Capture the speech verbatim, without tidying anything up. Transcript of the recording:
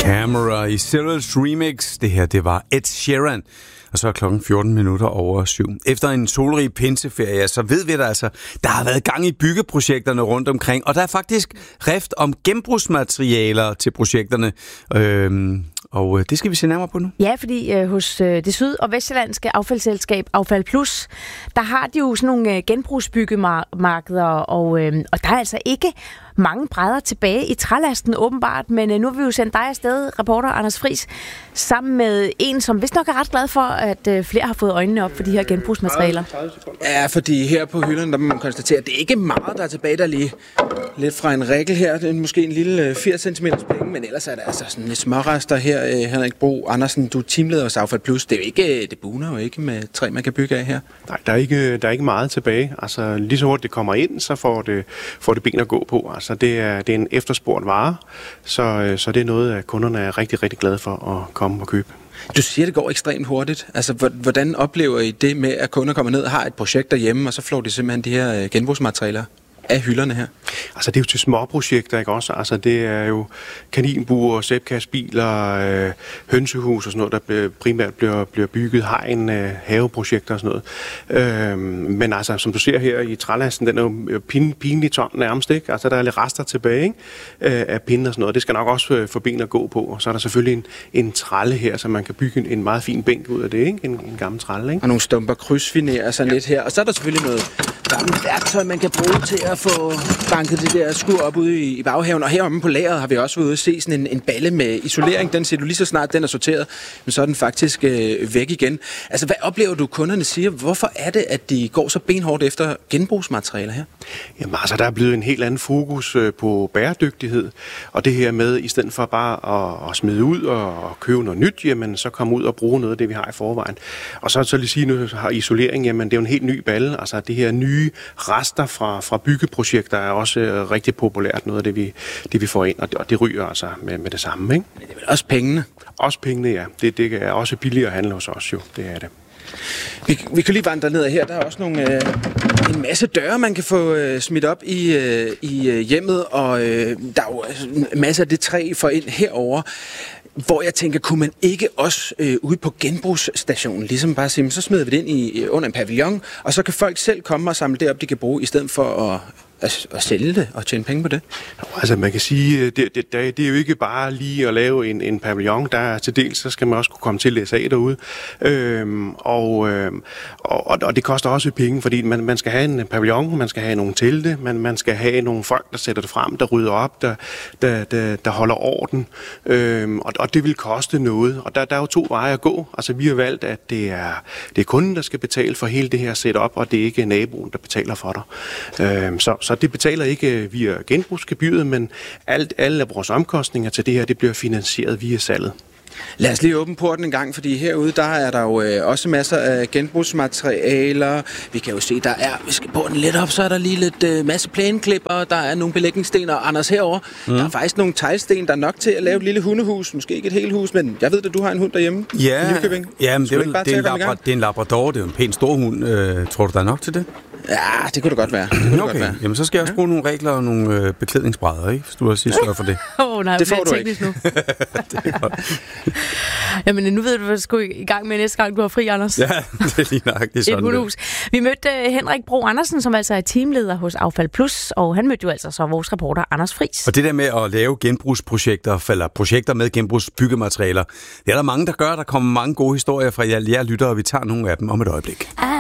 Camera i Cyrils remix. Det her, det var Ed Sheeran. Og så er klokken fjorten minutter over syv. Efter en solrig pinseferie, så ved vi det altså, der har været gang i byggeprojekterne rundt omkring. Og der er faktisk rift om genbrugsmaterialer til projekterne. Øhm, og det skal vi se nærmere på nu. Ja, fordi øh, hos øh, det syd- og vestjyllandske affaldsselskab Affald Plus, der har de jo sådan nogle øh, genbrugsbyggemarkeder, og, øh, og der er altså ikke mange brædder tilbage i trælasten åbenbart, men øh, nu har vi jo sendt dig afsted, reporter Anders Friis, sammen med en, som vist nok er ret glad for, at øh, flere har fået øjnene op for de her genbrugsmaterialer. Ja, fordi her på hylderne, der må man konstatere, at det er ikke meget, der er tilbage, der lige lidt fra en rækkel her. Det er måske en lille firs centimeter penge, men ellers er der altså sådan lidt smårester her. Henrik Bro Andersen, du er teamleder hos Affald Plus. Det er jo ikke, det buner jo ikke med træ, man kan bygge af her. Nej, der er ikke, der er ikke meget tilbage. Altså lige så hurtigt det kommer ind, så får det, får det ben at gå på. Altså det er, det er en efterspurgt vare, så, så det er noget, at kunderne er rigtig, rigtig glade for at komme og købe. Du siger, det går ekstremt hurtigt. Altså, hvordan oplever I det med, at kunder kommer ned og har et projekt derhjemme, og så flår de simpelthen de her genbrugsmaterialer af hylderne her? Altså, det er jo til små projekter, ikke også? Altså, det er jo kaninbuer, sæbkastbiler, øh, hønsehus og sådan noget, der bliver, primært bliver, bliver bygget, hegn, øh, haveprojekter og sådan noget. Øh, men altså, som du ser her i trælasten, den er jo pin, pinlig tom nærmest, ikke? Altså, der er lidt rester tilbage, ikke? Øh, af pinde og sådan noget. Det skal nok også øh, få ben at gå på. Og så er der selvfølgelig en, en tralle her, så man kan bygge en, en meget fin bænk ud af det, ikke? En, en gammel tralle, ikke? Og nogle stumper krydsfinerer sådan ja. lidt her. Og så er der selvfølgelig noget gammelt værktøj, man kan bruge til at få banket det der skur op ude i, i baghaven. Og heromme på lageret har vi også været ude at se sådan en, en balle med isolering. Den ser du lige så snart, den er sorteret, men så er den faktisk øh, væk igen. Altså, hvad oplever du, kunderne siger? Hvorfor er det, at de går så benhårdt efter genbrugsmaterialer her? Jamen altså, der er blevet en helt anden fokus øh, på bæredygtighed. Og det her med, i stedet for bare at, at smide ud og, og købe noget nyt, jamen så komme ud og bruge noget af det, vi har i forvejen. Og så, så lige sige, nu har isolering, jamen det er jo en helt ny balle. Altså, det her nye rester fra, fra byggeprojekter er også øh, rigtig populært, noget af det, vi, det, vi får ind, og det, og det ryger altså med, med det samme, ikke? Men det er vel også pengene? Også pengene, ja. Det, det er også billigere at handle hos os, jo. Det er det. Vi, vi kan lige vandre ned her. Der er også nogle, øh, en masse døre, man kan få øh, smidt op i, øh, i øh, hjemmet, og øh, der er jo en masse af det træ for ind herover. Hvor jeg tænker, kunne man ikke også øh, ude på genbrugsstationen, ligesom bare sige, så smider vi det ind i, under en pavillon, og så kan folk selv komme og samle det op, de kan bruge, i stedet for at, at, at sælge det og tjene penge på det? Altså man kan sige, det, det, det er jo ikke bare lige at lave en, en pavillon, der er til dels, så skal man også kunne komme til at læse af derude. Øhm, og, øhm, og, og det koster også penge, fordi man, man skal have en pavillon, man skal have nogle telte, man, man skal have nogle folk, der sætter det frem, der rydder op, der, der, der, der holder orden, øhm, og, og det vil koste noget. Og der, der er jo to veje at gå. Altså vi har valgt, at det er, det er kunden, der skal betale for hele det her setup, og det er ikke naboen, der betaler for dig. Øhm, så, så det betaler ikke via genbrugsgebyret, men alt, alle af vores omkostninger til det her, det bliver finansieret via salget. Lad os lige åbne porten en gang, fordi herude, der er der jo øh, også masser af genbrugsmaterialer. Vi kan jo se, der er, vi skal porten lidt op, så er der lige lidt øh, masse plæneklipper, der er nogle belægningssten, og Anders herover, mm. der er faktisk nogle teglsten, der er nok til at lave et lille hundehus. Måske ikke et helt hus, men jeg ved at du har en hund derhjemme. Ja, ja, men det er, det, er en labra, det er en labrador, det er en pæn stor hund. Øh, tror du, der er nok til det? Ja, det kunne det godt være. Det kunne okay, det godt være. Jamen så skal jeg også bruge ja. nogle regler og nogle øh, beklædningsbrædder, ikke? Hvis du også siger for det. Åh oh, nej, det får du ikke. Nu. Det er godt. Jamen nu ved du, hvad du skal i gang med næste gang, du har fri, Anders. Ja, det er lige nøjagtigt sådan. Et hundehus. Vi mødte uh, Henrik Bro Andersen, som altså er teamleder hos Affald Plus, og han mødte jo altså så vores reporter Anders Friis. Og det der med at lave genbrugsprojekter, eller projekter med genbrugsbyggematerialer, det er der mange, der gør. Der kommer mange gode historier fra jer, jer lyttere, og vi tager nogle af dem om et øjeblik.